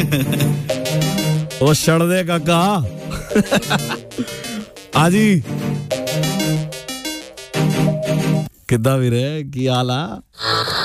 ਉਹ ਛੱਡ ਦੇ ਕਾਕਾ ਆ ਜੀ ਕਿੱਦਾਂ ਵੀਰੇ ਕੀ ਹਾਲ ਆ